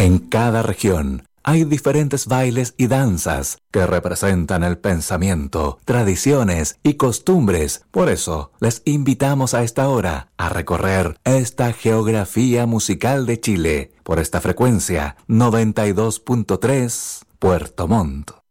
En cada región hay diferentes bailes y danzas que representan el pensamiento, tradiciones y costumbres. Por eso, les invitamos a esta hora a recorrer esta geografía musical de Chile por esta frecuencia 92.3 Puerto Montt.